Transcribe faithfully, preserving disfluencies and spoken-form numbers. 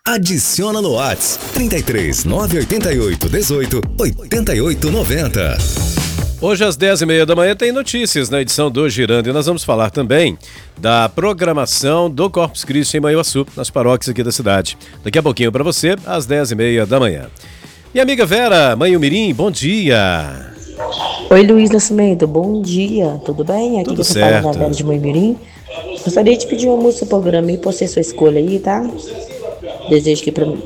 Adiciona no WhatsApp trinta e três, nove oito oito, dezoito, oitenta e oito noventa. Hoje às dez e meia da manhã tem notícias na edição do Girando e nós vamos falar também da programação do Corpus Christi em Manhuaçu, nas paróquias aqui da cidade. Daqui a pouquinho para você, às dez e meia da manhã. Minha amiga Vera, mãe Umirim, bom dia. Oi, Luiz Nascimento, bom dia, tudo bem? Aqui Tudo que eu tô falando certo. a Vera de Mãe Mirim. Gostaria de pedir uma música pro programa e por ser sua escolha aí, tá? Desejo que pra,